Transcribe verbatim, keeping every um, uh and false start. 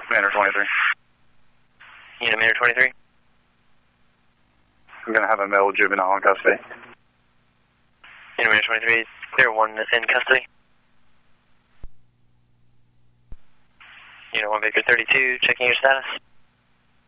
Manor twenty-three. Unit Manor twenty-three. I'm going to have a male juvenile in custody. Unit Manor twenty-three, clear one in custody. Unit one Victor thirty-two, checking your status.